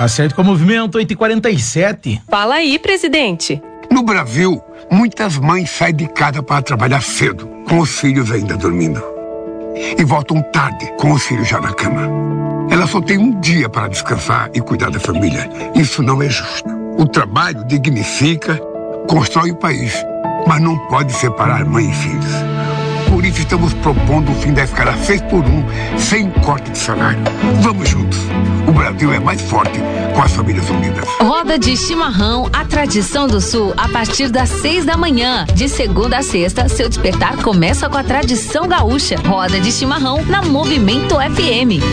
Tá certo com o movimento 8h47. Fala aí, presidente. No Brasil, muitas mães saem de casa para trabalhar cedo, com os filhos ainda dormindo. E voltam tarde, com os filhos já na cama. Elas só têm um dia para descansar e cuidar da família. Isso não é justo. O trabalho dignifica, constrói o país, mas não pode separar mãe e filhos. Por isso estamos propondo o fim da escala 6x1, sem corte de salário. Vamos juntos. O Brasil é mais forte com as famílias unidas. Roda de chimarrão, a tradição do Sul, a partir das 6 da manhã. De segunda a sexta, seu despertar começa com a tradição gaúcha. Roda de chimarrão na Movimento FM.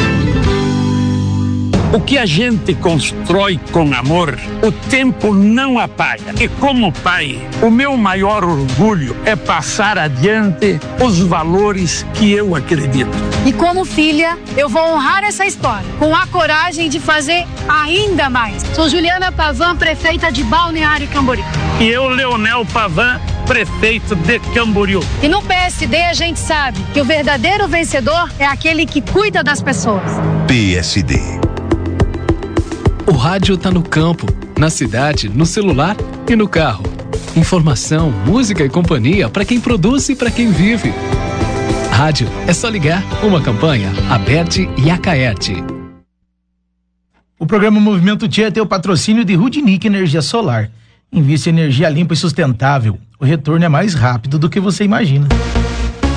O que a gente constrói com amor, o tempo não apaga. E como pai, o meu maior orgulho é passar adiante os valores que eu acredito. E como filha, eu vou honrar essa história, com a coragem de fazer ainda mais. Sou Juliana Pavan, prefeita de Balneário Camboriú. E eu, Leonel Pavan, prefeito de Camboriú. E no PSD a gente sabe que o verdadeiro vencedor é aquele que cuida das pessoas. PSD. O rádio tá no campo, na cidade, no celular e no carro. Informação, música e companhia para quem produz e para quem vive. Rádio é só ligar. Uma campanha Aberte e Acaerte. O programa Movimento Tia tem o patrocínio de Rudnick Energia Solar. Invista em energia limpa e sustentável. O retorno é mais rápido do que você imagina.